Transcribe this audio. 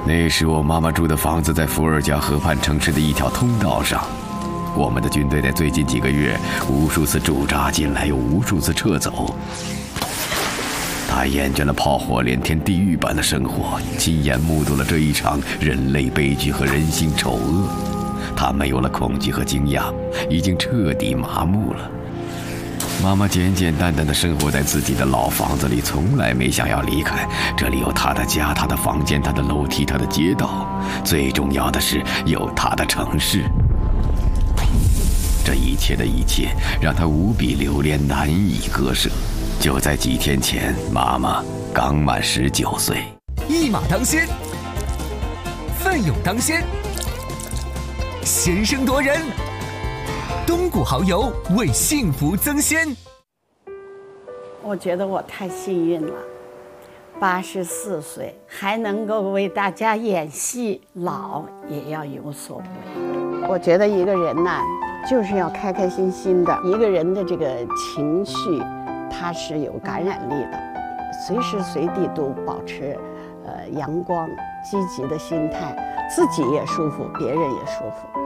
那时我妈妈住的房子在伏尔加河畔城市的一条通道上，我们的军队在最近几个月无数次驻扎进来，又无数次撤走。她厌倦了炮火连天、地狱般的生活，亲眼目睹了这一场人类悲剧和人性丑恶。她没有了恐惧和惊讶，已经彻底麻木了。妈妈简简单单地生活在自己的老房子里，从来没想要离开。这里有她的家，她的房间，她的楼梯，她的街道，最重要的是有她的城市。这一切的一切让她无比留恋，难以割舍。就在几天前，妈妈刚满19岁。 一马当先，奋勇当先，先声夺人。东谷蚝油为幸福增鲜。 我觉得我太幸运了，84岁还能够为大家演戏，老也要有所不为。我觉得一个人呢，就是要开开心心的，一个人的这个情绪，它是有感染力的，随时随地都保持阳光积极的心态，自己也舒服，别人也舒服。